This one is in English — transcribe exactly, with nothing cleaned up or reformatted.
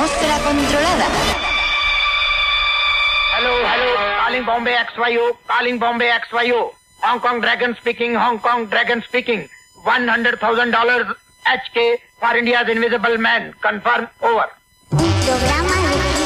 Atmósfera controlada. Hello, hello, calling Bombay X Y U, calling Bombay X Y U. Hong Kong Dragon speaking, Hong Kong Dragon speaking. one hundred thousand dollars H K for India's Invisible Man. Confirm over. Un programa de